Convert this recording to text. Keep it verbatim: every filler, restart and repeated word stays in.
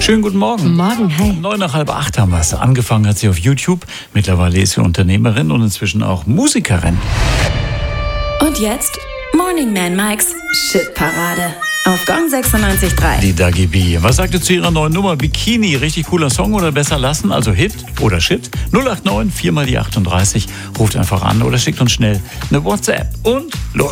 Schönen guten Morgen. Morgen, hi. Neun nach halb acht haben wir es. Angefangen hat sie auf YouTube. Mittlerweile ist sie Unternehmerin und inzwischen auch Musikerin. Und jetzt Morning Man Mikes Shitparade auf Gong sechsundneunzig Komma drei. Die Dagi B. Was sagt ihr zu ihrer neuen Nummer? Bikini, richtig cooler Song oder besser lassen? Also Hit oder Shit? null acht neun vier mal die achtunddreißig. Ruft einfach an oder schickt uns schnell eine WhatsApp. Und los.